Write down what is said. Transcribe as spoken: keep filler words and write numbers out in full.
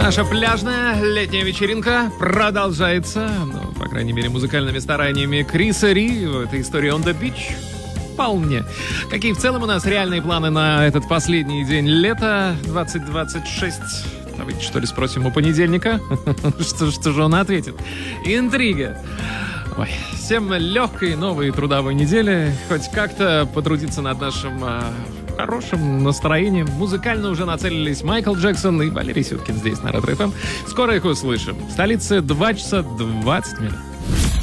Наша пляжная летняя вечеринка продолжается, ну, по крайней мере, музыкальными стараниями Криса Ри в этой истории «On the Beach». Вполне. Какие в целом у нас реальные планы на этот последний день лета двадцать двадцать шесть? Давайте, что ли, спросим у понедельника? Что, что же он ответит? Интрига. Ой, всем легкой новой трудовой недели. Хоть как-то потрудиться над нашим а, хорошим настроением. Музыкально уже нацелились Майкл Джексон и Валерий Сюткин здесь на Ретро эф эм. Скоро их услышим. В столице два часа двадцать минут.